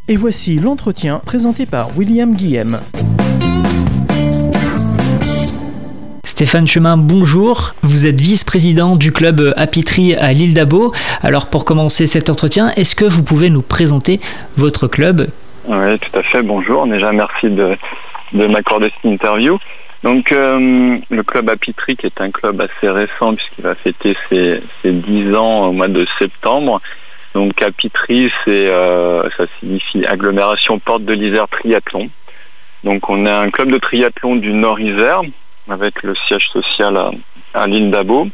Et voici l'entretien présenté par William Guillem. Stéphane Chemin, bonjour. Vous êtes vice-président du club Happy Tree à l'île d'Abo. Alors pour commencer cet entretien, est-ce que vous pouvez nous présenter votre club ? Oui, tout à fait. Bonjour. Déjà, merci de m'accorder cette interview. Donc, le club Happy Tree, qui est un club assez récent puisqu'il va fêter ses 10 ans au mois de septembre. Donc, Happy Tree, ça signifie agglomération Porte de l'Isère Triathlon. Donc, on est un club de triathlon du Nord-Isère, avec le siège social à l'île d'Abo.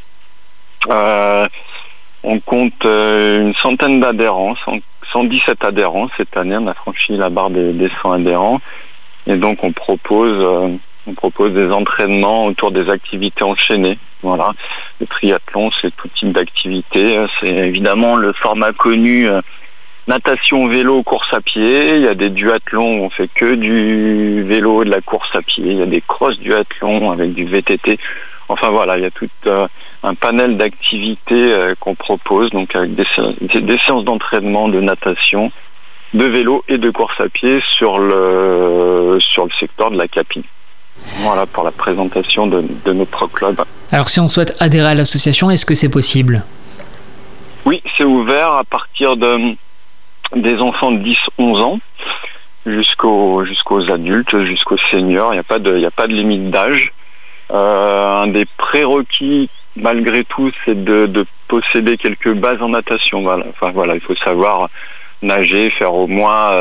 On compte une centaine d'adhérents, 117 adhérents cette année. On a franchi la barre des 100 adhérents. Et donc on propose des entraînements autour des activités enchaînées. Voilà. Le triathlon, c'est tout type d'activité. C'est évidemment le format connu natation, vélo, course à pied. Il y a des duathlons où on fait que du vélo et de la course à pied. Il y a des cross duathlons avec du VTT. Enfin voilà, il y a tout un panel d'activités qu'on propose, donc avec des séances d'entraînement, de natation, de vélo et de course à pied sur le secteur de la Capi. Voilà pour la présentation de notre club. Alors si on souhaite adhérer à l'association, est-ce que c'est possible ? Oui, c'est ouvert à partir des enfants de 10-11 ans jusqu'aux adultes, jusqu'aux seniors. Il n'y a pas de limite d'âge. Un des prérequis, malgré tout, c'est de posséder quelques bases en natation. Voilà. Enfin voilà, il faut savoir nager, faire au moins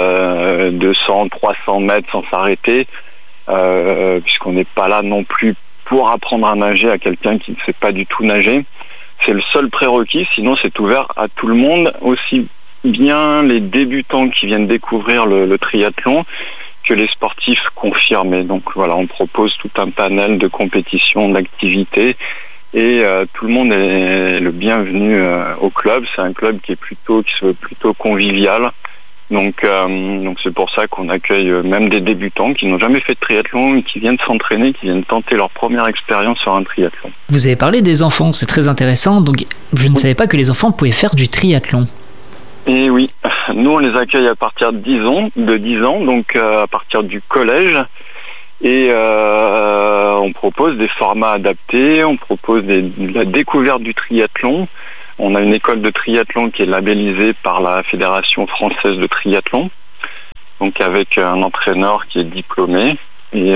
200-300 mètres sans s'arrêter, puisqu'on n'est pas là non plus pour apprendre à nager à quelqu'un qui ne sait pas du tout nager. C'est le seul prérequis, sinon c'est ouvert à tout le monde, aussi bien les débutants qui viennent découvrir le triathlon que les sportifs confirmés. Donc voilà, on propose tout un panel de compétitions, d'activités et tout le monde est le bienvenu au club. C'est un club qui se veut plutôt convivial. Donc c'est pour ça qu'on accueille même des débutants qui n'ont jamais fait de triathlon et qui viennent s'entraîner, qui viennent tenter leur première expérience sur un triathlon. Vous avez parlé des enfants, c'est très intéressant. Donc je ne savais pas que les enfants pouvaient faire du triathlon. Et oui, nous on les accueille à partir de 10 ans, donc à partir du collège, et on propose des formats adaptés, on propose la découverte du triathlon. On a une école de triathlon qui est labellisée par la Fédération française de triathlon, donc avec un entraîneur qui est diplômé, et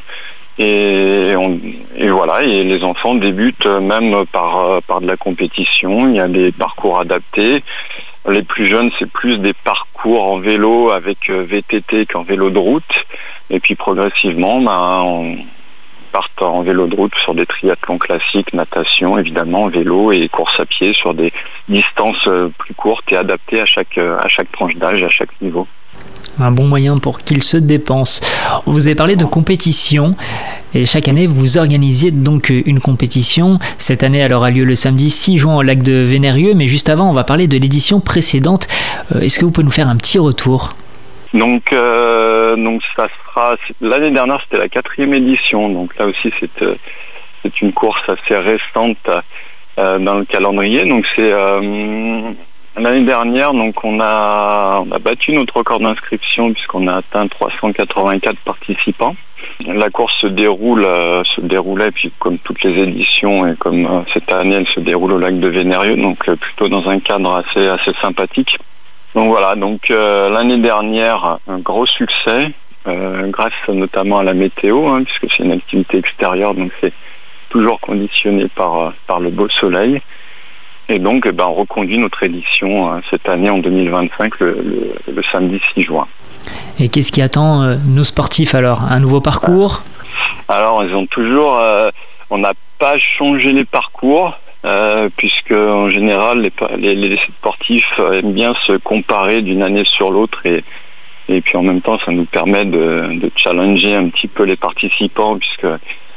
voilà, et les enfants débutent même par de la compétition. Il y a des parcours adaptés. Les plus jeunes, c'est plus des parcours en vélo avec VTT qu'en vélo de route. Et puis progressivement, on part en vélo de route sur des triathlons classiques, natation évidemment, vélo et course à pied sur des distances plus courtes et adaptées à chaque tranche d'âge, à chaque niveau. Un bon moyen pour qu'ils se dépensent. Vous avez parlé de compétition et chaque année vous organisiez donc une compétition. Cette année elle aura lieu le samedi 6 juin au lac de Vénérieux, mais juste avant on va parler de l'édition précédente. Est-ce que vous pouvez nous faire un petit retour ? Donc ça sera, l'année dernière c'était la 4e édition, donc là aussi c'est une course assez récente dans le calendrier. Donc c'est l'année dernière, donc on a battu notre record d'inscription puisqu'on a atteint 384 participants. La course se déroulait, puis comme toutes les éditions et comme cette année, elle se déroule au lac de Vénérieux, donc plutôt dans un cadre assez sympathique. Donc voilà, l'année dernière, un gros succès, grâce notamment à la météo, puisque c'est une activité extérieure, donc c'est toujours conditionné par le beau soleil. Et donc, on reconduit notre édition cette année en 2025, le samedi 6 juin. Et qu'est-ce qui attend nos sportifs alors ? Un nouveau parcours ? Alors, ils ont toujours... on n'a pas changé les parcours, puisque en général, les sportifs aiment bien se comparer d'une année sur l'autre. Et puis en même temps, ça nous permet de challenger un petit peu les participants, puisque...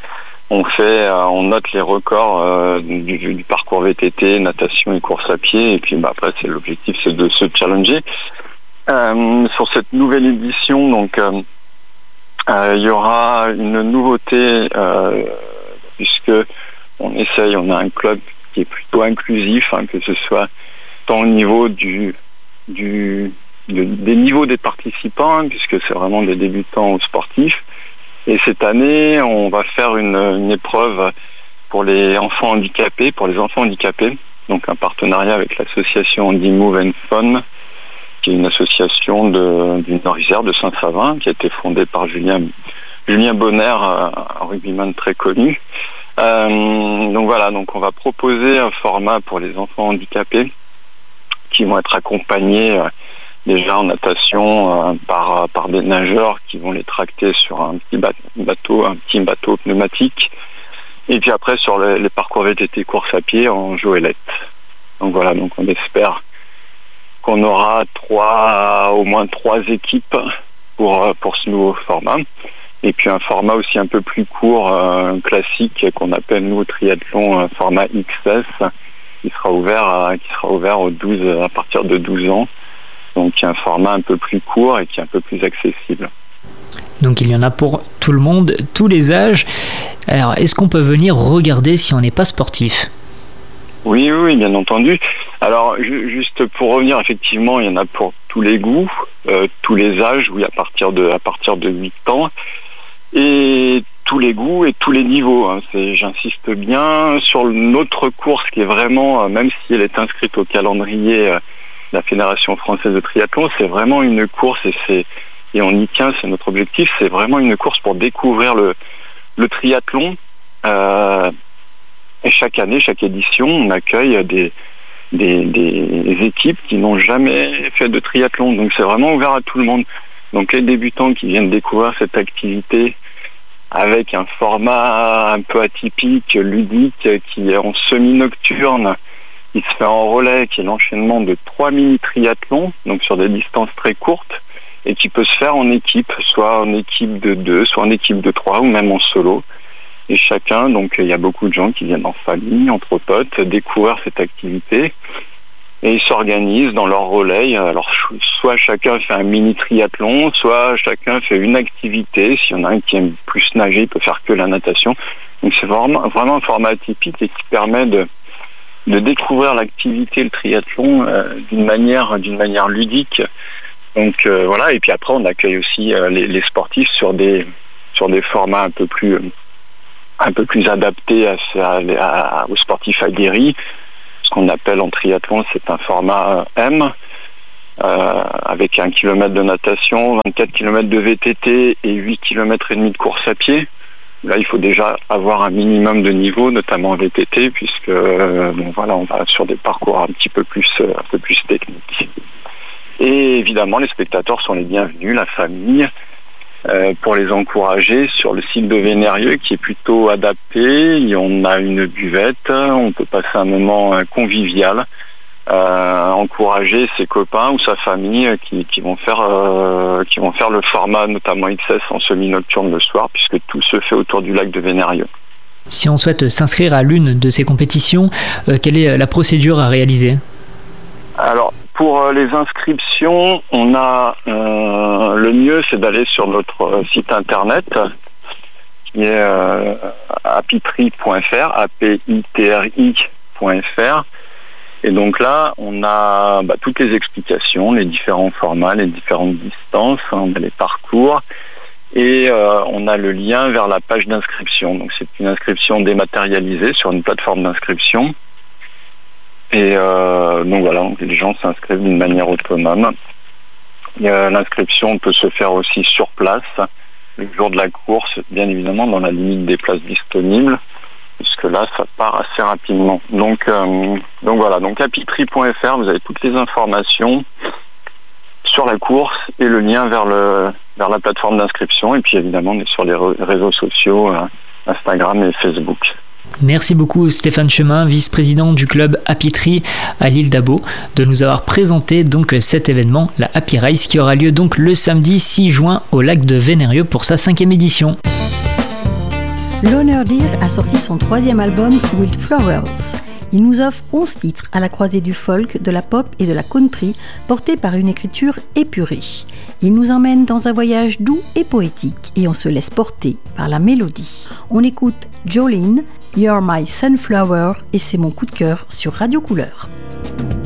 on note les records du parcours VTT, natation et course à pied, et puis après l'objectif c'est de se challenger. Sur cette nouvelle édition, donc il y aura une nouveauté puisque on a un club qui est plutôt inclusif, que ce soit tant au niveau du des niveaux des participants, hein, puisque c'est vraiment des débutants ou sportifs. Et cette année, on va faire une épreuve pour les enfants handicapés, donc un partenariat avec l'association Handy Move and Fun, qui est une association du Nord-Isère de Saint-Savin, qui a été fondée par Julien Bonner, un rugbyman très connu. Donc voilà, donc on va proposer un format pour les enfants handicapés qui vont être accompagnés déjà en natation par des nageurs qui vont les tracter sur un petit bateau pneumatique, et puis après sur les parcours VTT course à pied en goélette. Donc voilà, donc on espère qu'on aura au moins trois équipes pour ce nouveau format. Et puis un format aussi un peu plus court, classique, qu'on appelle nous au triathlon format XS, qui sera ouvert à partir de 12 ans. Donc un format un peu plus court et qui est un peu plus accessible. Donc il y en a pour tout le monde, tous les âges. Alors est-ce qu'on peut venir regarder si on n'est pas sportif ? Oui, bien entendu. Alors juste pour revenir, effectivement, il y en a pour tous les goûts, tous les âges, oui, à partir de 8 ans. Et tous les goûts et tous les niveaux. Hein. J'insiste bien sur notre course qui est vraiment, même si elle est inscrite au calendrier de la Fédération française de triathlon, c'est vraiment une course et on y tient, c'est notre objectif, c'est vraiment une course pour découvrir le triathlon. Et chaque année, chaque édition, on accueille des équipes qui n'ont jamais fait de triathlon. Donc c'est vraiment ouvert à tout le monde. Donc les débutants qui viennent découvrir cette activité avec un format un peu atypique, ludique, qui est en semi-nocturne, qui se fait en relais, qui est l'enchaînement de 3 mini-triathlons, donc sur des distances très courtes, et qui peut se faire en équipe, soit en équipe de 2, soit en équipe de 3, ou même en solo. Et chacun, donc il y a beaucoup de gens qui viennent en famille, entre potes, découvrir cette activité. Et ils s'organisent dans leur relais. Alors, soit chacun fait un mini-triathlon, soit chacun fait une activité. S'il y en a un qui aime plus nager, il peut faire que la natation. Donc, c'est vraiment un format atypique et qui permet de découvrir l'activité, le triathlon, d'une manière ludique. Donc, voilà. Et puis après, on accueille aussi les sportifs sur des formats un peu plus adaptés aux sportifs aguerris. Ce qu'on appelle en triathlon, c'est un format M, avec 1 km de natation, 24 km de VTT et 8 km et demi de course à pied. Là, il faut déjà avoir un minimum de niveau, notamment en VTT, puisque on va sur des parcours un peu plus techniques. Et évidemment, les spectateurs sont les bienvenus, la famille, pour les encourager sur le site de Vénérieux qui est plutôt adapté. On a une buvette, on peut passer un moment convivial, encourager ses copains ou sa famille qui vont faire le format notamment XS en semi-nocturne le soir, puisque tout se fait autour du lac de Vénérieux. Si on souhaite s'inscrire à l'une de ces compétitions, quelle est la procédure à réaliser ? Alors, pour les inscriptions, on a le mieux, c'est d'aller sur notre site internet qui est apitri.fr, apitri.fr. Et donc là, on a toutes les explications, les différents formats, les différentes distances, on a les parcours et on a le lien vers la page d'inscription. Donc c'est une inscription dématérialisée sur une plateforme d'inscription. Et donc voilà, les gens s'inscrivent d'une manière autonome. L'inscription peut se faire aussi sur place, le jour de la course, bien évidemment dans la limite des places disponibles, puisque là, ça part assez rapidement. Donc voilà, donc apitri.fr, vous avez toutes les informations sur la course et le lien vers la plateforme d'inscription. Et puis évidemment, on est sur les réseaux sociaux, Instagram et Facebook. Merci beaucoup Stéphane Chemin, vice-président du club Apitri à l'île d'Abo, de nous avoir présenté donc cet événement, la Happy Race, qui aura lieu donc le samedi 6 juin au lac de Vénérieux pour sa 5e édition. Loner Deer a sorti son 3e album Wildflowers. Il nous offre 11 titres à la croisée du folk, de la pop et de la country, portés par une écriture épurée. Il nous emmène dans un voyage doux et poétique et on se laisse porter par la mélodie. On écoute Jolene, You're My Sunflower et c'est mon coup de cœur sur Radio Couleur.